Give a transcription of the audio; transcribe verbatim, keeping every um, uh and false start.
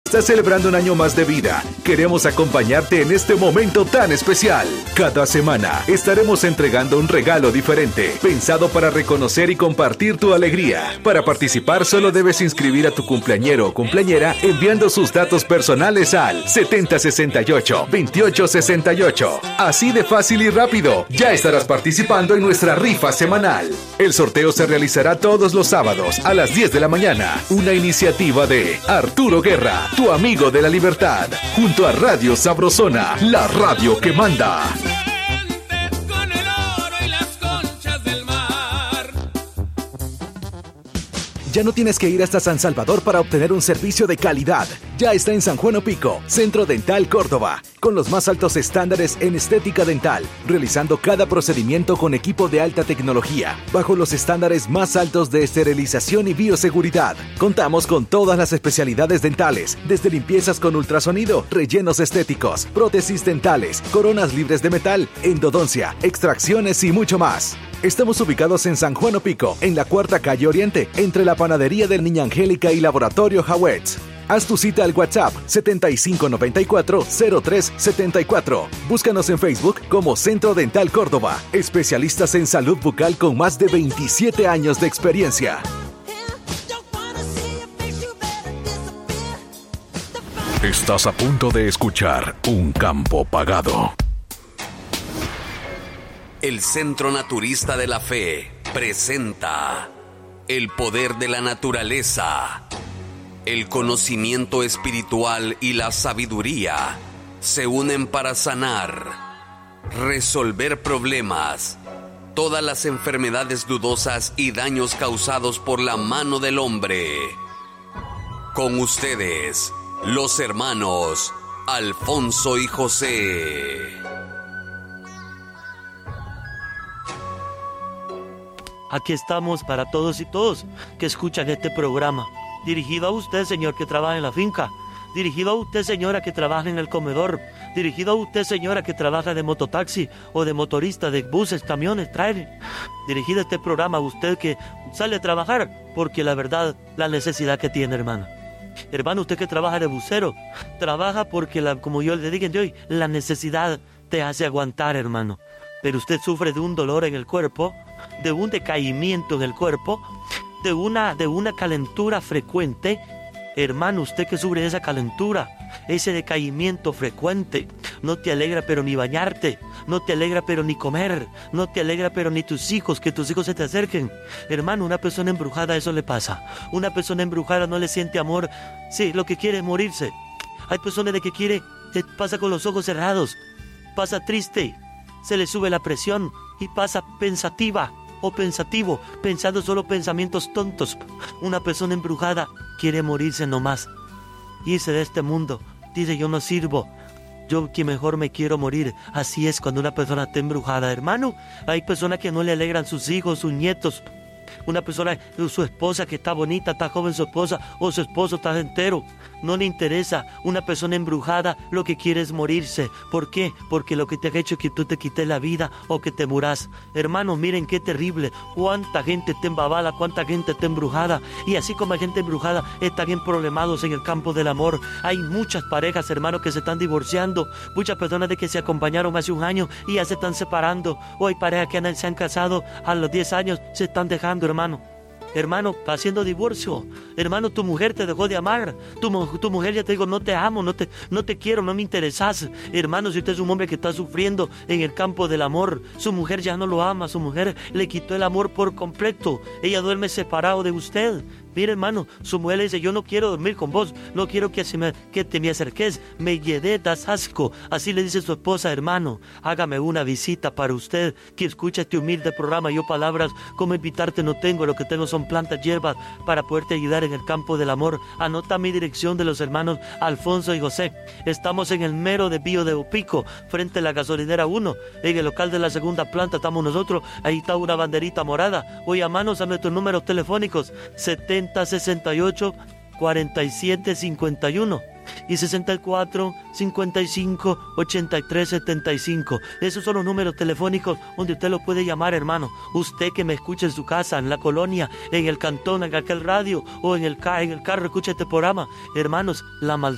Estás celebrando un año más de vida. Queremos acompañarte en este momento tan especial. Cada semana estaremos entregando un regalo diferente, pensado para reconocer y compartir tu alegría. Para participar solo debes inscribir a tu cumpleañero o cumpleañera enviando sus datos personales al setenta sesenta y ocho veintiocho sesenta y ocho. Así de fácil y rápido, ya estarás participando en nuestra rifa semanal. El sorteo se realizará todos los sábados a las diez de la mañana. Una iniciativa de Arturo Guerra, tu amigo de la libertad, junto a Radio Sabrosona, la radio que manda. Ya no tienes que ir hasta San Salvador para obtener un servicio de calidad. Ya está en San Juan Opico, Centro Dental Córdoba, con los más altos estándares en estética dental, realizando cada procedimiento con equipo de alta tecnología, bajo los estándares más altos de esterilización y bioseguridad. Contamos con todas las especialidades dentales, desde limpiezas con ultrasonido, rellenos estéticos, prótesis dentales, coronas libres de metal, endodoncia, extracciones y mucho más. Estamos ubicados en San Juan Opico, en la Cuarta Calle Oriente, entre la Panadería del Niña Angélica y Laboratorio Hawetz. Haz tu cita al WhatsApp setenta y cinco noventa y cuatro cero tres setenta y cuatro. Búscanos en Facebook como Centro Dental Córdoba. Especialistas en salud bucal con más de veintisiete años de experiencia. Estás a punto de escuchar Un Campo Pagado. El Centro Naturista de la Fe presenta el poder de la naturaleza. El conocimiento espiritual y la sabiduría se unen para sanar, resolver problemas, todas las enfermedades dudosas y daños causados por la mano del hombre. Con ustedes, los hermanos Alfonso y José. Aquí estamos para todos y todos que escuchan este programa. Dirigido a usted, señor, que trabaja en la finca. Dirigido a usted, señora, que trabaja en el comedor. Dirigido a usted, señora, que trabaja de mototaxi o de motorista de buses, camiones, trailers. Dirigido a este programa a usted que sale a trabajar porque la verdad, la necesidad que tiene, hermano. Hermano, usted que trabaja de bucero, trabaja porque, la, como yo le dije de hoy, la necesidad te hace aguantar, hermano. Pero usted sufre de un dolor en el cuerpo, de un decaimiento en el cuerpo, de una, de una calentura frecuente. Hermano, usted que sufre de esa calentura, ese decaimiento frecuente, no te alegra pero ni bañarte, no te alegra pero ni comer, no te alegra pero ni tus hijos, que tus hijos se te acerquen. Hermano, una persona embrujada eso le pasa. Una persona embrujada no le siente amor, sí, lo que quiere es morirse. Hay personas de que quiere, te pasa con los ojos cerrados, pasa triste, se le sube la presión y pasa pensativa o pensativo, pensando solo pensamientos tontos. Una persona embrujada quiere morirse nomás, irse de este mundo. Dice, yo no sirvo, yo que mejor me quiero morir. Así es cuando una persona está embrujada, hermano. Hay personas que no le alegran sus hijos, sus nietos. Una persona, su esposa que está bonita, está joven su esposa, o su esposo está entero, no le interesa. Una persona embrujada lo que quiere es morirse. ¿Por qué? Porque lo que te ha hecho es que tú te quites la vida o que te muras. Hermanos, miren qué terrible, cuánta gente está embabada, cuánta gente está embrujada. Y así como hay gente embrujada, están bien problemados en el campo del amor. Hay muchas parejas, hermanos, que se están divorciando, muchas personas de que se acompañaron hace un año y ya se están separando. O hay parejas que han, se han casado a los diez años, se están dejando, hermano. Hermano, haciendo divorcio. Hermano, tu mujer te dejó de amar. Tu, tu mujer ya te digo, no te amo, no te, no te quiero, no me interesas. Hermano, si usted es un hombre que está sufriendo en el campo del amor, su mujer ya no lo ama, su mujer le quitó el amor por completo. Ella duerme separado de usted. Mire, hermano, su mujer le dice, yo no quiero dormir con vos, no quiero que, se me, que te me acerques, me llené, das asco. Así le dice su esposa, hermano, hágame una visita para usted, que escucha este humilde programa. Yo palabras como invitarte no tengo, lo que tengo son plantas, hierbas, para poderte ayudar en el campo del amor. Anota mi dirección de los hermanos Alfonso y José. Estamos en el mero de Bío de Opico, frente a la gasolinera uno, en el local de la segunda planta estamos nosotros. Ahí está una banderita morada. Voy a manos a nuestros números telefónicos, setenta sesenta y ocho cuarenta y siete cincuenta y uno y sesenta y cuatro cincuenta y cinco ochenta y tres setenta y cinco. Esos son los números telefónicos donde usted lo puede llamar, hermano. Usted que me escucha en su casa, en la colonia, en el cantón, en aquel radio o en el, ca en el carro, escucha este programa. Hermanos, la maldad